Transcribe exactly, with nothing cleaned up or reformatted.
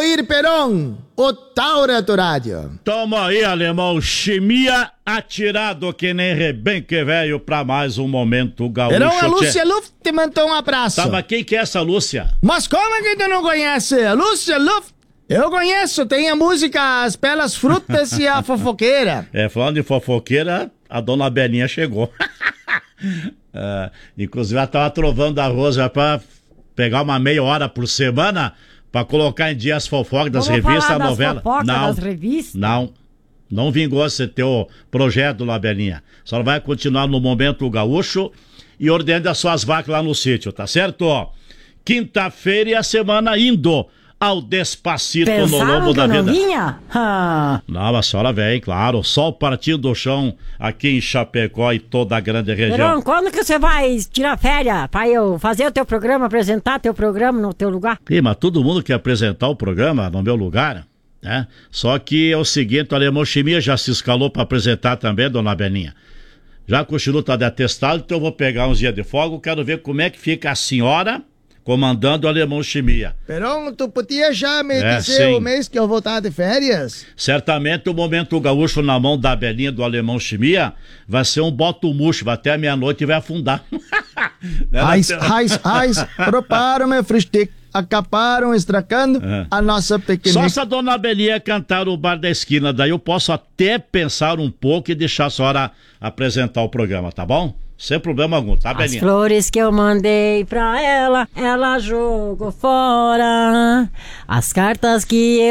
Odair Peron, o Taura do Rádio. Toma aí, alemão, chimia atirado que nem rebenque velho pra mais um momento gaúcho. Peron, a Lúcia Luft te mandou um abraço. Tá, mas quem que é essa Lúcia? Mas como que tu não conhece? A Lúcia Luft? Eu conheço, tem a música As Belas Frutas e a Fofoqueira. É, falando de fofoqueira, a dona Belinha chegou. uh, inclusive ela tava trovando a Rosa pra pegar uma meia hora por semana pra colocar em dia as fofocas das Vamos revistas, falar a novela. das fofocas Não, das revistas? não, não vingou esse teu projeto, dona Belinha. Só vai continuar no Momento Gaúcho e ordenando as suas vacas lá no sítio, tá certo? Quinta-feira e a semana indo ao Despacito no Lombo da Vida. Vinha? Ah. Não, a senhora vem, claro. Sol partindo do chão aqui em Chapecó e toda a grande região. Peron, quando que você vai tirar férias pra eu fazer o teu programa, apresentar teu programa no teu lugar? Ih, mas todo mundo quer apresentar o programa no meu lugar, né? Só que é o seguinte, o Alemão Chimia já se escalou pra apresentar também, dona Beninha. Já que o Chiru tá de atestado, então eu vou pegar uns dias de folga, quero ver como é que fica a senhora comandando o Alemão Chimia. Peron, tu podia já me É, dizer sim. o mês que eu vou estar de férias? Certamente o Momento Gaúcho na mão da Belinha do Alemão Chimia vai ser um boto murcho, vai até a meia-noite e vai afundar. Raiz, raiz, raiz, prepara-me, fristic. Acabaram estragando É. a nossa pequena... Só se a dona Belinha cantar o Bar da Esquina, daí eu posso até pensar um pouco e deixar a senhora apresentar o programa, tá bom? Sem problema algum, tá, As Belinha? flores que eu mandei pra ela, ela jogou fora. As cartas que eu